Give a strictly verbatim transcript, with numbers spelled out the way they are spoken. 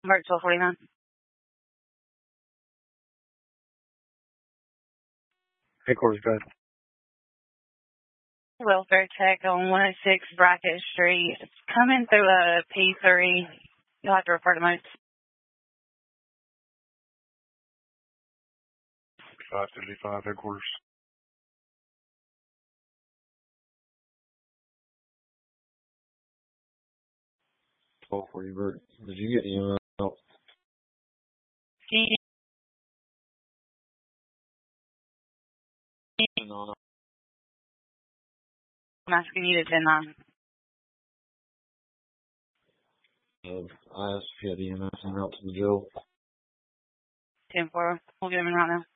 Mark twelve forty-nine. Headquarters, go ahead. Welfare tech on one oh six Brackett Street. It's coming through a P three. You'll have to report to most. five fifty-five, headquarters. twelve forty, Bert. Did you get the email? No, no. I'm asking you to ten nine. Uh, I asked if you had the E M S email to the jail. ten four. We'll get him in right now.